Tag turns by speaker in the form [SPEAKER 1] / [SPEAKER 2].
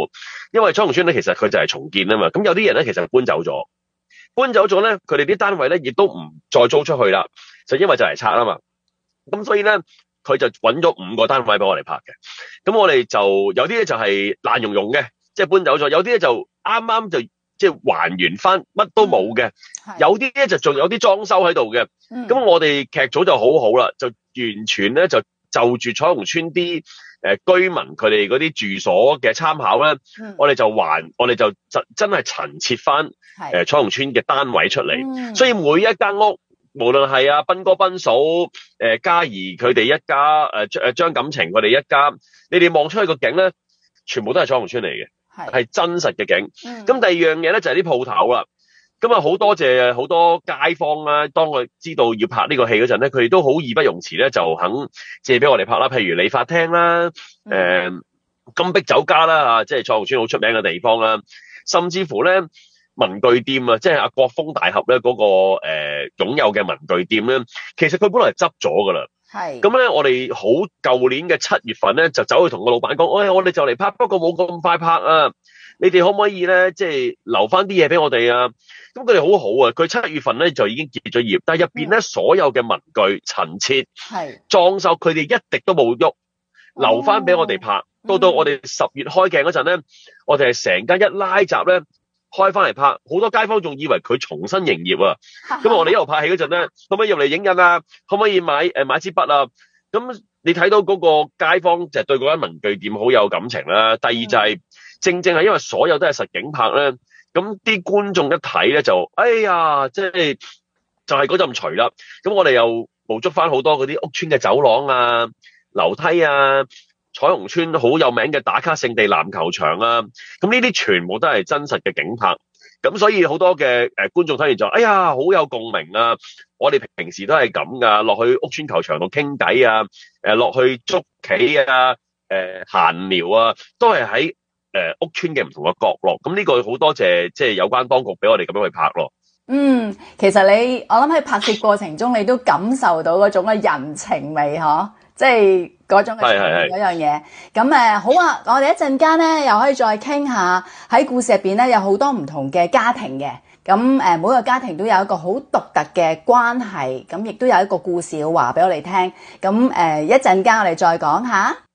[SPEAKER 1] 因為彩虹邨咧其實佢就係重建啊嘛，咁有啲人咧其實搬走咗咧，佢哋啲單位咧亦都唔再租出去啦，就因為就嚟拆啊嘛，咁所以咧佢就揾咗5個單位俾我哋拍嘅，咁我哋就有啲咧就係爛溶溶嘅，即係搬走咗，有啲咧就啱啱就即係還原翻乜都冇嘅，有啲咧就仲有啲裝修喺度嘅，咁我哋劇組就好好啦，就完全咧就住彩虹邨啲居民佢哋嗰啲住所嘅參考咧，我哋就真係陳設翻彩虹邨嘅單位出嚟，所以每一間屋無論係阿斌哥斌嫂嘉怡佢哋一家張錦程佢哋一家，你哋望出去個景咧，全部都係彩虹邨嚟嘅，係真實嘅景。咁第二樣嘢咧就係啲鋪頭啦。咁啊，好多謝好多街坊啦，當佢知道要拍呢個戲嗰陣咧，佢哋都好義不容辭咧，就肯借俾我哋拍啦。譬如理髮廳啦，金碧酒家啦，即係彩虹邨好出名嘅地方啦，甚至乎咧文具店啊，即係阿國豐大廈咧嗰個擁有嘅文具店咧，其實佢本來係執咗噶啦。咁咧，我哋好舊年嘅7月份咧，就走去同個老闆講，我哋就嚟拍，不過冇咁快拍啊！你哋可唔可以咧，即係留翻啲嘢俾我哋啊？咁佢哋好好啊！佢7月份咧就已經結咗業，但係入邊咧所有嘅文具陳設、裝修，佢哋一滴都冇喐，留翻俾我哋拍。到我哋10月開鏡嗰陣咧，我哋係成間一拉閘咧開翻嚟拍，好多街坊仲以為佢重新營業啊！咁我哋一路拍戲嗰陣咧，可唔可以入嚟影印啊？可唔可以買支筆啊？咁你睇到嗰個街坊就係對嗰間文具店好有感情啦。第二就係正係因為所有都係實景拍咧，咁啲觀眾一睇咧就，哎呀，即係就係嗰陣除啦。咁我哋又捕捉翻好多嗰啲屋邨嘅走廊啊、樓梯啊、彩虹邨好有名嘅打卡聖地籃球場啊，咁呢啲全部都係真實嘅景拍。咁所以好多嘅觀眾睇完就，哎呀，好有共鳴啊！我哋平時都係咁噶，落去屋邨球場度傾偈啊，落去捉棋啊，閒聊啊，都係喺屋邨嘅唔同嘅角落。咁呢個好多謝即係有關當局俾我哋咁樣去拍咯。
[SPEAKER 2] 其實我諗喺拍攝過程中，你都感受到嗰種嘅人情味嗬，即係嗰種嘅嗰樣嘢。咁好啊，我哋一陣間咧又可以再傾下喺故事入邊咧有好多唔同嘅家庭嘅。咁每個家庭都有一個好獨特嘅關係，咁亦都有一個故事要話俾我哋聽。咁一陣間我哋再講下。